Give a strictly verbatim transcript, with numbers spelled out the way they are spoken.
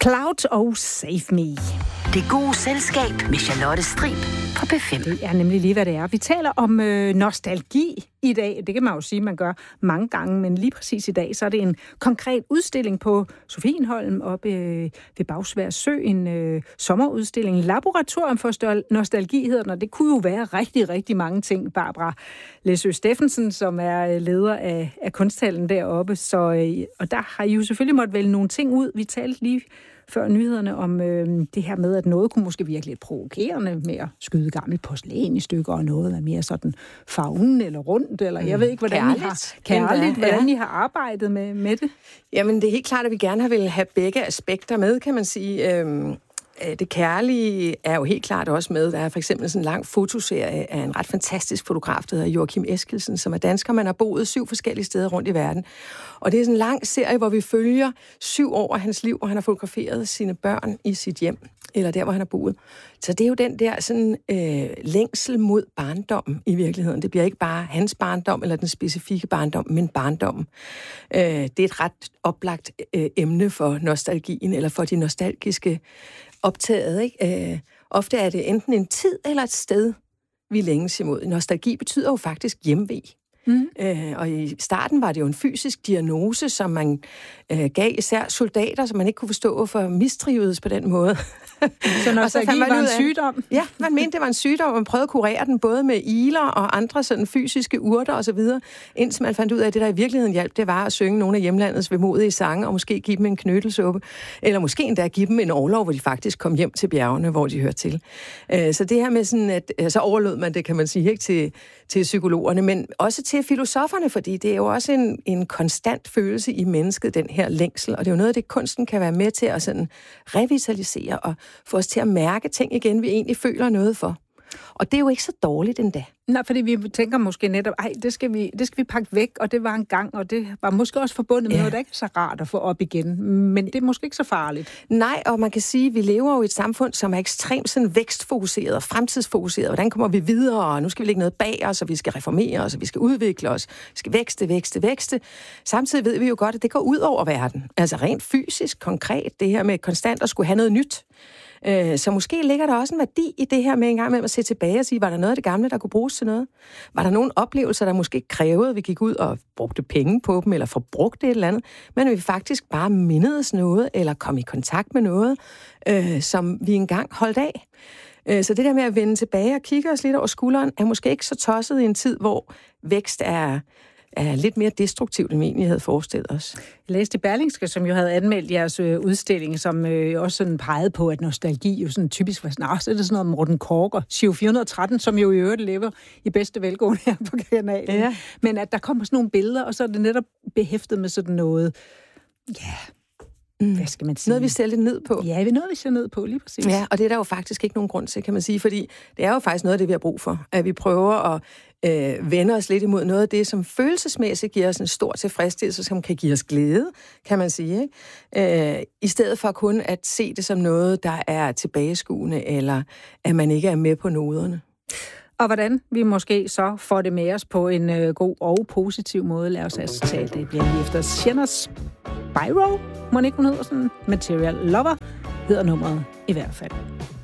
Cloud og Save Me. Det gode selskab med Charlotte Strib på P fem. Det er nemlig lige, hvad det er. Vi taler om øh, nostalgi i dag. Det kan man jo sige, man gør mange gange, men lige præcis i dag, så er det en konkret udstilling på Sofienholm oppe øh, ved Bagsværd Sø. En øh, sommerudstilling. Laboratorium for nostalgi hedder den, og det kunne jo være rigtig, rigtig mange ting. Barbara Læsø Steffensen, som er leder af, af kunsthallen deroppe. Så, øh, og der har I jo selvfølgelig måtte vælge nogle ting ud. Vi talte lige før nyhederne om øh, det her med, at noget kunne måske virke lidt provokerende med at skyde gammelt porcelæn i stykker, og noget er mere sådan fagnen eller rundt, eller jeg ved ikke, hvordan kærligt. I har, kærligt, hvordan ja. I har arbejdet med, med det. Jamen, det er helt klart, at vi gerne har vil have begge aspekter med, kan man sige. Øhm Det kærlige er jo helt klart også med. Der er for eksempel sådan en lang fotoserie af en ret fantastisk fotograf, der hedder Joachim Eskildsen, som er dansker. Man har boet syv forskellige steder rundt i verden. Og det er sådan en lang serie, hvor vi følger syv år af hans liv, hvor han har fotograferet sine børn i sit hjem, eller der, hvor han har boet. Så det er jo den der sådan øh, længsel mod barndommen i virkeligheden. Det bliver ikke bare hans barndom, eller den specifikke barndom, men barndommen. Øh, det er et ret oplagt øh, emne for nostalgien, eller for de nostalgiske optaget, ikke? Øh, ofte er det enten en tid eller et sted, vi længes imod. Nostalgi betyder jo faktisk hjemve. Mm. Øh, og i starten var det jo en fysisk diagnose, som man øh, gav især soldater, som man ikke kunne forstå, hvorfor mistrivedes på den måde. Så nostalgi var en sygdom? Ja, man mente, det var en sygdom, og man prøvede at kurere den både med iler og andre sådan fysiske urter osv., indtil man fandt ud af, at det, der i virkeligheden hjalp, det var at synge nogle af hjemlandets vemodige sange, og måske give dem en knyttelsuppe, eller måske endda give dem en orlov, hvor de faktisk kom hjem til bjergene, hvor de hørte til. Øh, så det her med sådan, at så overlod man det, kan man sige, ikke til, til psykologerne, men også til filosoferne, fordi det er jo også en, en konstant følelse i mennesket, den her længsel, og det er jo noget af det, kunsten kan være med til at sådan revitalisere og få os til at mærke ting igen, vi egentlig føler noget for. Og det er jo ikke så dårligt endda. Nej, fordi vi tænker måske netop, ej, det skal vi, det skal vi pakke væk, og det var en gang, og det var måske også forbundet med ja. noget, der ikke er så rart at få op igen. Men det er måske ikke så farligt. Nej, og man kan sige, at vi lever jo i et samfund, som er ekstremt sådan vækstfokuseret og fremtidsfokuseret. Hvordan kommer vi videre, og nu skal vi lægge noget bag os, og vi skal reformere os, og vi skal udvikle os, vi skal vækste, vækste, vækste. Samtidig ved vi jo godt, at det går ud over verden. Altså rent fysisk, konkret, det her med konstant at skulle have noget nyt. Så måske ligger der også en værdi i det her med en gang med at se tilbage og sige, var der noget af det gamle, der kunne bruges til noget? Var der nogle oplevelser, der måske krævede, at vi gik ud og brugte penge på dem, eller forbrugte et eller andet, men at vi faktisk bare mindede os noget, eller kom i kontakt med noget, øh, som vi engang holdt af. Så det der med at vende tilbage og kigge os lidt over skulderen, er måske ikke så tosset i en tid, hvor vækst er... er lidt mere destruktivt, end vi egentlig havde forestillet os. Jeg læste i Berlingske, som jo havde anmeldt jeres øh, udstilling, som øh, også sådan pegede på, at nostalgi jo sådan typisk var sådan, så er det sådan noget om Morten Korker, Giro fire hundrede og tretten, som jo i øvrigt lever i bedste velgående her på kanalen. Ja. Men at der kommer sådan nogle billeder, og så er det netop behæftet med sådan noget, ja... Mm. Hvad skal man sige? Noget, vi ser lidt ned på. Ja, det er noget, vi ser ned på, lige præcis. Ja, og det er der jo faktisk ikke nogen grund til, kan man sige, fordi det er jo faktisk noget af det, vi har brug for. At vi prøver at øh, vende os lidt imod noget af det, som følelsesmæssigt giver os en stor tilfredsstillelse, som kan give os glæde, kan man sige. Ikke? Øh, I stedet for kun at se det som noget, der er tilbageskuende, eller at man ikke er med på noderne. Og hvordan vi måske så får det med os på en øh, god og positiv måde. Lad os altså tale det bliver lige efter Sienna's Spyro. Må ikke hun hedder sådan? Material Lover hedder nummeret i hvert fald.